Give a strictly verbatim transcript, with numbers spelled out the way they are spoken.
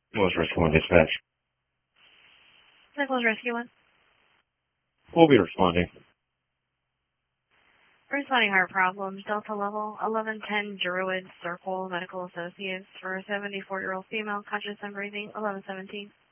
Nichols Rescue one dispatch. Nichols Rescue one. We'll be responding. Responding heart problems, Delta level, eleven ten Druid Circle Medical Associates for a seventy-four-year-old female, conscious and breathing, eleven seventeen.